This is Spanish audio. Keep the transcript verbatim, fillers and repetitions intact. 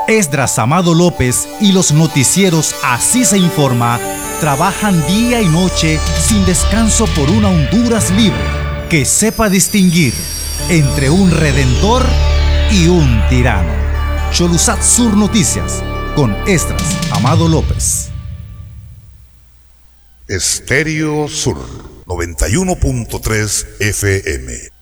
Esdras Amado López y los noticieros Así se informa trabajan día y noche sin descanso por una Honduras libre que sepa distinguir entre un redentor y un tirano. Cholusat Sur Noticias con Esdras Amado López. Estéreo Sur noventa y uno punto tres F M.